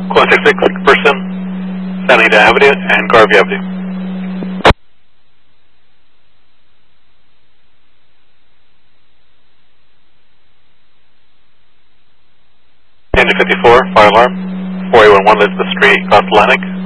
Contact 6, person, Santa Anita Avenue and Garvey Avenue. 54, fire alarm, 4811 Elizabeth Street, Cross Atlantic.